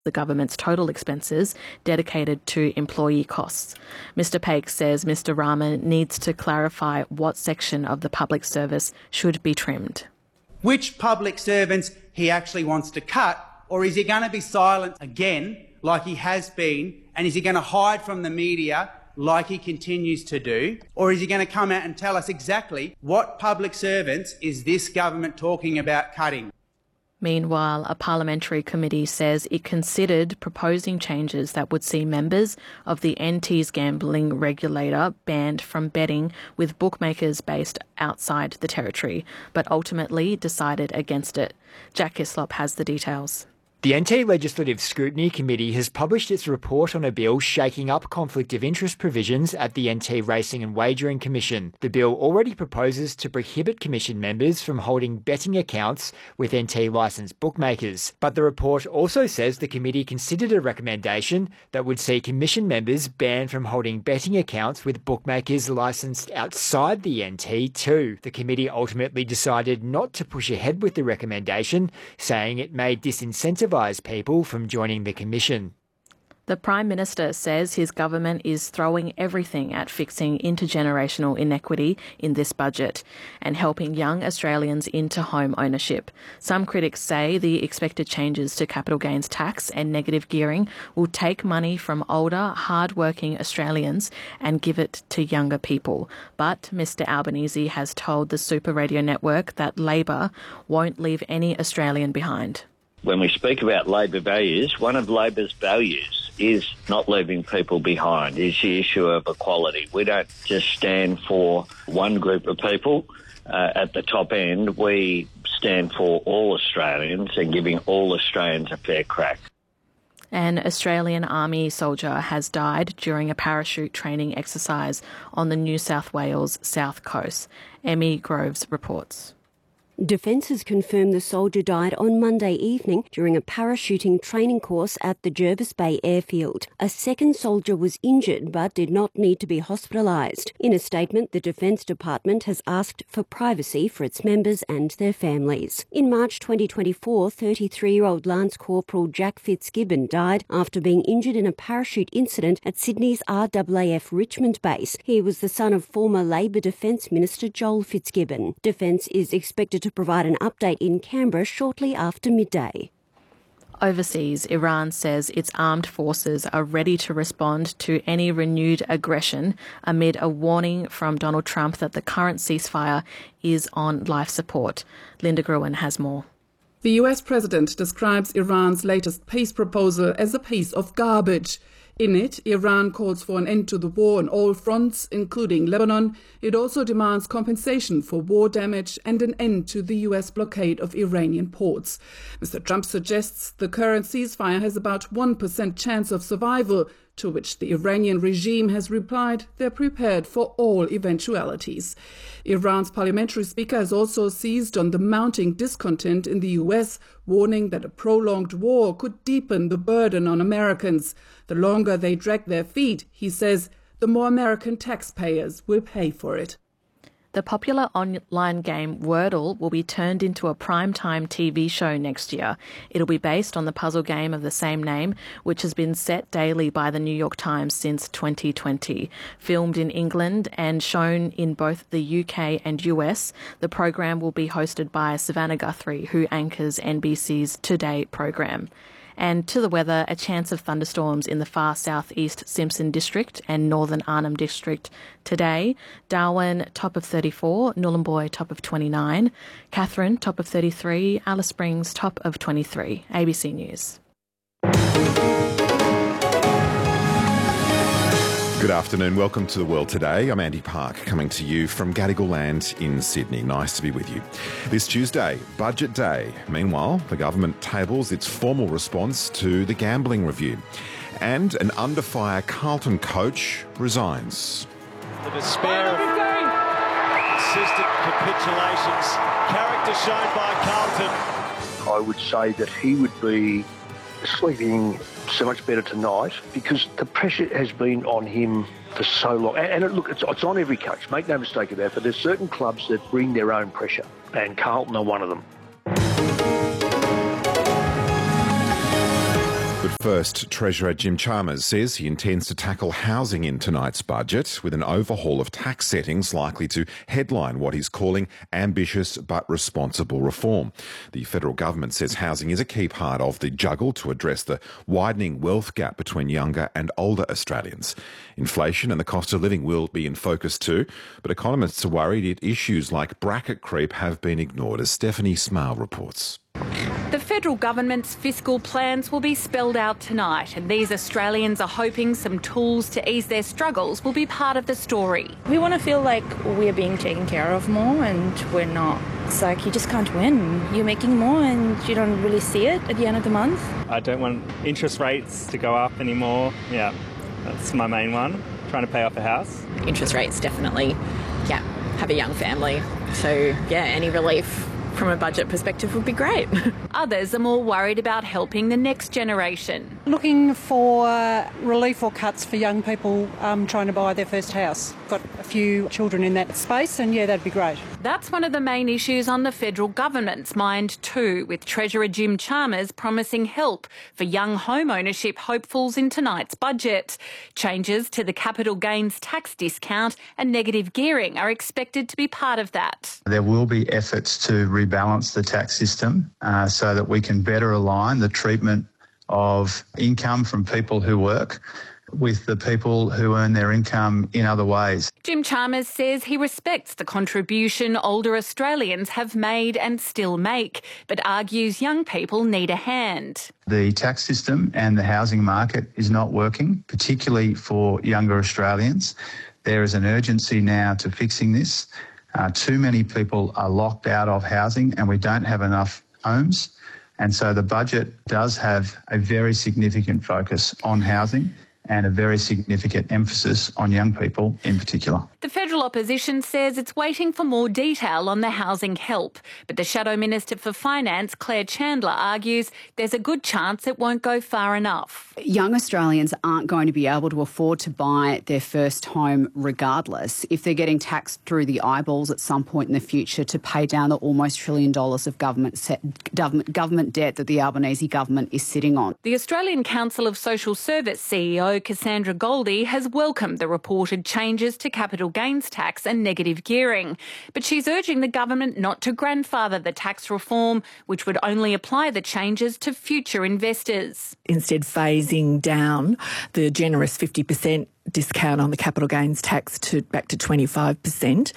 the government's total expenses dedicated to employee costs. Mr Paik says Mr Rahman needs to clarify what section of the public service should be trimmed. Which public servants he actually wants to cut, or is he going to be silent again like he has been, and is he going to hide from the media like he continues to do, or is he going to come out and tell us exactly what public servants is this government talking about cutting? Meanwhile, a parliamentary committee says it considered proposing changes that would see members of the NT's gambling regulator banned from betting with bookmakers based outside the territory, but ultimately decided against it. Jack Hislop has the details. The NT Legislative Scrutiny Committee has published its report on a bill shaking up conflict of interest provisions at the NT Racing and Wagering Commission. The bill already proposes to prohibit Commission members from holding betting accounts with NT licensed bookmakers. But the report also says the committee considered a recommendation that would see Commission members banned from holding betting accounts with bookmakers licensed outside the NT too. The committee ultimately decided not to push ahead with the recommendation, saying it may disincentivise people from joining the commission. The Prime Minister says his government is throwing everything at fixing intergenerational inequity in this budget and helping young Australians into home ownership. Some critics say the expected changes to capital gains tax and negative gearing will take money from older, hard-working Australians and give it to younger people. But Mr Albanese has told the Super Radio Network that Labor won't leave any Australian behind. When we speak about Labor values, one of Labor's values is not leaving people behind, is the issue of equality. We don't just stand for one group of people at the top end. We stand for all Australians and giving all Australians a fair crack. An Australian Army soldier has died during a parachute training exercise on the New South Wales south coast. Emmy Groves reports. Defence has confirmed the soldier died on Monday evening during a parachuting training course at the Jervis Bay airfield. A second soldier was injured but did not need to be hospitalised. In a statement, the Defence Department has asked for privacy for its members and their families. In March 2024, 33-year-old Lance Corporal Jack Fitzgibbon died after being injured in a parachute incident at Sydney's RAAF Richmond base. He was the son of former Labor Defence Minister Joel Fitzgibbon. Defence is expected to provide an update in Canberra shortly after midday. Overseas, Iran says its armed forces are ready to respond to any renewed aggression amid a warning from Donald Trump that the current ceasefire is on life support. Linda Gruen has more. The US president describes Iran's latest peace proposal as a piece of garbage. In it, Iran calls for an end to the war on all fronts, including Lebanon. It also demands compensation for war damage and an end to the US blockade of Iranian ports. Mr. Trump suggests the current ceasefire has about 1% chance of survival, to which the Iranian regime has replied they're prepared for all eventualities. Iran's parliamentary speaker has also seized on the mounting discontent in the US, warning that a prolonged war could deepen the burden on Americans. The longer they drag their feet, he says, the more American taxpayers will pay for it. The popular online game Wordle will be turned into a primetime TV show next year. It'll be based on the puzzle game of the same name, which has been set daily by the New York Times since 2020. Filmed in England and shown in both the UK and US, the program will be hosted by Savannah Guthrie, who anchors NBC's Today program. And to the weather, a chance of thunderstorms in the far southeast Simpson District and northern Arnhem District today. Darwin, top of 34. Nhulunbuy, top of 29. Katherine, top of 33. Alice Springs, top of 23. ABC News. Good afternoon. Welcome to The World Today. I'm Andy Park, coming to you from Gadigal Land in Sydney. Nice to be with you. This Tuesday, Budget Day. Meanwhile, the government tables its formal response to the gambling review. And an under-fire Carlton coach resigns. The despair of consistent capitulations, character shown by Carlton. I would say that he would be sleeping so much better tonight because the pressure has been on him for so long. And look, it's on every coach, make no mistake about it, but there's certain clubs that bring their own pressure, and Carlton are one of them. But first, Treasurer Jim Chalmers says he intends to tackle housing in tonight's budget with an overhaul of tax settings likely to headline what he's calling ambitious but responsible reform. The federal government says housing is a key part of the juggle to address the widening wealth gap between younger and older Australians. Inflation and the cost of living will be in focus too, but economists are worried that issues like bracket creep have been ignored, as Stephanie Smale reports. The federal government's fiscal plans will be spelled out tonight, and these Australians are hoping some tools to ease their struggles will be part of the story. We want to feel like we're being taken care of more, and we're not. It's like you just can't win. You're making more and you don't really see it at the end of the month. I don't want interest rates to go up anymore. Yeah, that's my main one. Trying to pay off a house. Interest rates, definitely. Yeah, have a young family. So, yeah, any relief from a budget perspective would be great. Others are more worried about helping the next generation. Looking for relief or cuts for young people trying to buy their first house. Got a few children in that space, and yeah, that'd be great. That's one of the main issues on the federal government's mind too, with Treasurer Jim Chalmers promising help for young home ownership hopefuls in tonight's budget. Changes to the capital gains tax discount and negative gearing are expected to be part of that. There will be efforts to rebalance the tax system so that we can better align the treatment of income from people who work with the people who earn their income in other ways. Jim Chalmers says he respects the contribution older Australians have made and still make, but argues young people need a hand. The tax system and the housing market is not working, particularly for younger Australians. There is an urgency now to fixing this. Too many people are locked out of housing and we don't have enough homes. And so the budget does have a very significant focus on housing and a very significant emphasis on young people in particular. The federal opposition says it's waiting for more detail on the housing help, but the Shadow Minister for Finance, Claire Chandler, argues there's a good chance it won't go far enough. Young Australians aren't going to be able to afford to buy their first home regardless if they're getting taxed through the eyeballs at some point in the future to pay down the almost $1 trillion of government debt that the Albanese government is sitting on. The Australian Council of Social Service CEO Cassandra Goldie has welcomed the reported changes to capital gains tax and negative gearing, but she's urging the government not to grandfather the tax reform, which would only apply the changes to future investors. Instead, phasing down the generous 50% discount on the capital gains tax back to 25%,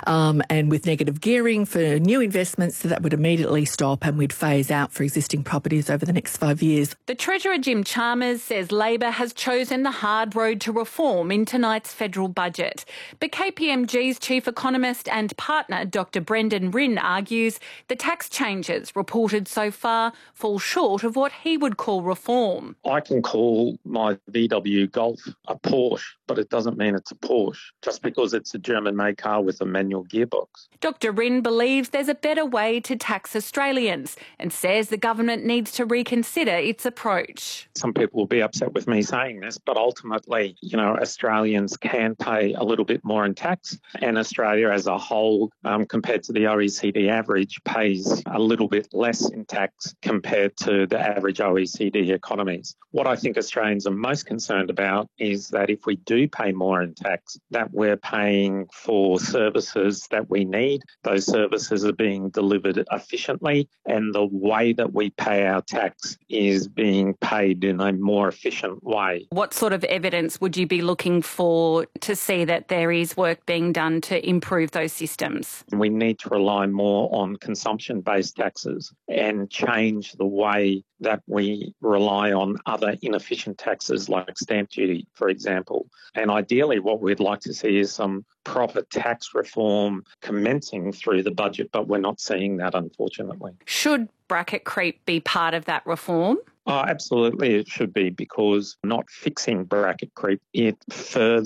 and with negative gearing for new investments, so that would immediately stop and we'd phase out for existing properties over the next 5 years. The Treasurer Jim Chalmers says Labor has chosen the hard road to reform in tonight's federal budget. But KPMG's chief economist and partner, Dr Brendan Rinn, argues the tax changes reported so far fall short of what he would call reform. I can call my VW Golf a Porsche, but it doesn't mean it's a Porsche just because it's a German-made car with a manual gearbox. Dr Rinn believes there's a better way to tax Australians and says the government needs to reconsider its approach. Some people will be upset with me saying this, but ultimately, Australians can pay a little bit more in tax, and Australia as a whole, compared to the OECD average, pays a little bit less in tax compared to the average OECD economies. What I think Australians are most concerned about is that if we do pay more in tax, that we're paying for services that we need. Those services are being delivered efficiently, and the way that we pay our tax is being paid in a more efficient way. What sort of evidence would you be looking for to see that there is work being done to improve those systems? We need to rely more on consumption-based taxes and change the way that we rely on other inefficient taxes like stamp duty, for example. And ideally what we'd like to see is some proper tax reform commencing through the budget, but we're not seeing that, unfortunately. Should bracket creep be part of that reform? Absolutely it should be, because not fixing bracket creep, it further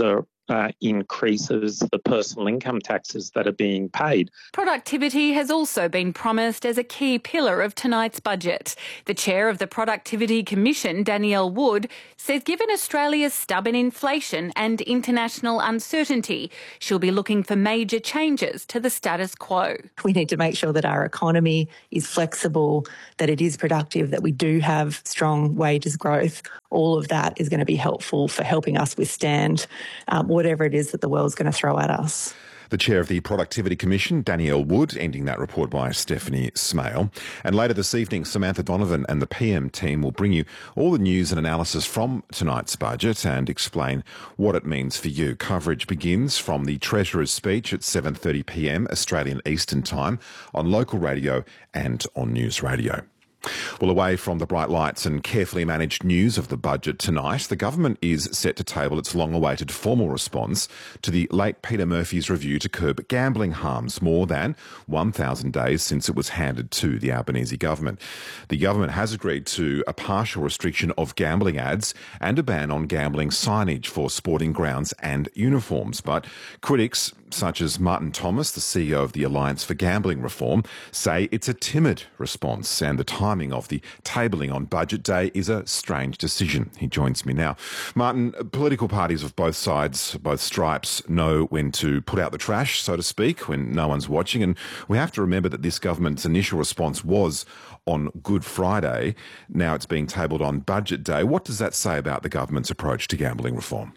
increases the personal income taxes that are being paid. Productivity has also been promised as a key pillar of tonight's budget. The chair of the Productivity Commission, Danielle Wood, says given Australia's stubborn inflation and international uncertainty, she'll be looking for major changes to the status quo. We need to make sure that our economy is flexible, that it is productive, that we do have strong wages growth. All of that is going to be helpful for helping us withstand whatever it is that the world's going to throw at us. The chair of the Productivity Commission, Danielle Wood, ending that report by Stephanie Smale. And later this evening, Samantha Donovan and the PM team will bring you all the news and analysis from tonight's budget and explain what it means for you. Coverage begins from the Treasurer's speech at 7:30 p.m. Australian Eastern Time on local radio and on News Radio. Well, away from the bright lights and carefully managed news of the budget tonight, the government is set to table its long-awaited formal response to the late Peter Murphy's review to curb gambling harms, more than 1,000 days since it was handed to the Albanese government. The government has agreed to a partial restriction of gambling ads and a ban on gambling signage for sporting grounds and uniforms. But critics, such as Martin Thomas, the CEO of the Alliance for Gambling Reform, say it's a timid response and the timing of the tabling on Budget Day is a strange decision. He joins me now. Martin, political parties of both sides, both stripes, know when to put out the trash, so to speak, when no one's watching. And we have to remember that this government's initial response was on Good Friday. Now it's being tabled on Budget Day. What does that say about the government's approach to gambling reform?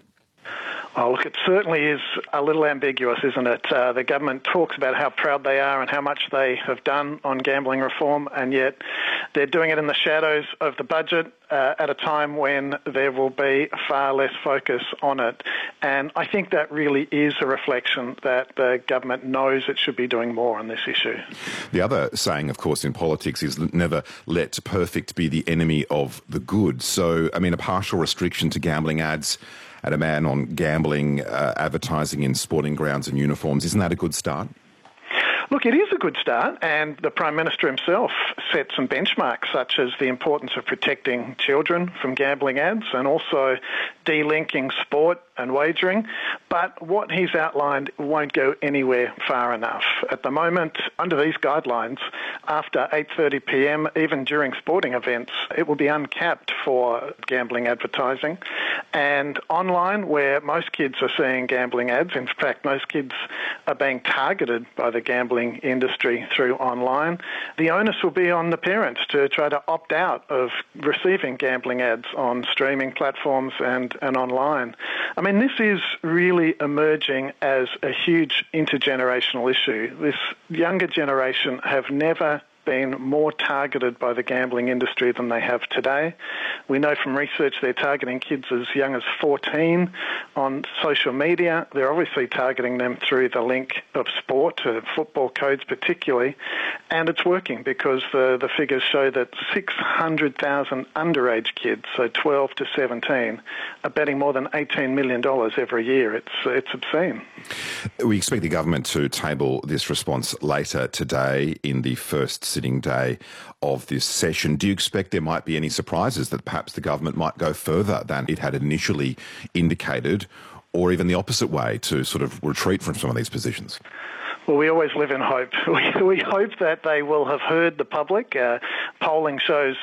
Oh, look, it certainly is a little ambiguous, isn't it? The government talks about how proud they are and how much they have done on gambling reform, and yet they're doing it in the shadows of the budget at a time when there will be far less focus on it. And I think that really is a reflection that the government knows it should be doing more on this issue. The other saying, of course, in politics is never let perfect be the enemy of the good. So, I mean, a partial restriction to gambling ads and a ban on gambling advertising in sporting grounds and uniforms, isn't that a good start? Look, it is a good start, and the Prime Minister himself set some benchmarks, such as the importance of protecting children from gambling ads and also delinking sport and wagering. But what he's outlined won't go anywhere far enough. At the moment, under these guidelines, after 8:30 p.m, even during sporting events, it will be uncapped for gambling advertising. And online, where most kids are seeing gambling ads, in fact, most kids are being targeted by the gambling industry through online, the onus will be on the parents to try to opt out of receiving gambling ads on streaming platforms and online. I mean, this is really emerging as a huge intergenerational issue. This younger generation have never been more targeted by the gambling industry than they have today. We know from research they're targeting kids as young as 14 on social media. They're obviously targeting them through the link of sport, football codes particularly, and it's working because the figures show that 600,000 underage kids, so 12 to 17, are betting more than $18 million every year. It's obscene. We expect the government to table this response later today in the first sitting day of this session. Do you expect there might be any surprises, that perhaps the government might go further than it had initially indicated, or even the opposite way, to sort of retreat from some of these positions? Well, we always live in hope. We hope that they will have heard the public. Polling shows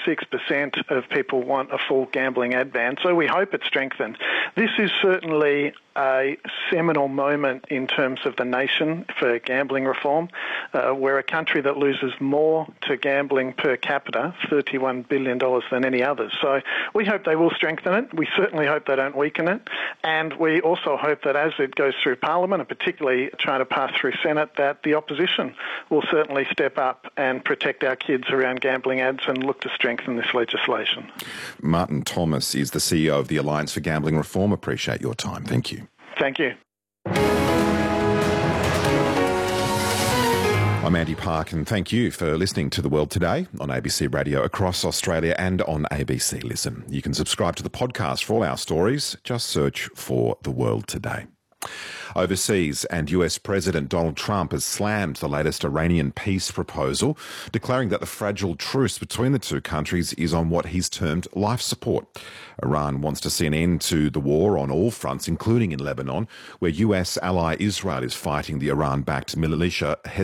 76% of people want a full gambling ad ban, so we hope it's strengthened. This is certainly a seminal moment in terms of the nation for gambling reform. We're a country that loses more to gambling per capita, $31 billion, than any others. So we hope they will strengthen it. We certainly hope they don't weaken it. And we also hope that as it goes through Parliament, and particularly trying to pass through Senate, that the opposition will certainly step up and protect our kids around gambling ads and look to strengthen this legislation. Martin Thomas is the CEO of the Alliance for Gambling Reform. Appreciate your time. Thank you. Thank you. I'm Andy Park, and thank you for listening to The World Today on ABC Radio across Australia and on ABC Listen. You can subscribe to the podcast for all our stories. Just search for The World Today. Overseas, and US President Donald Trump has slammed the latest Iranian peace proposal, declaring that the fragile truce between the two countries is on what he's termed life support. Iran wants to see an end to the war on all fronts, including in Lebanon, where US ally Israel is fighting the Iran-backed militia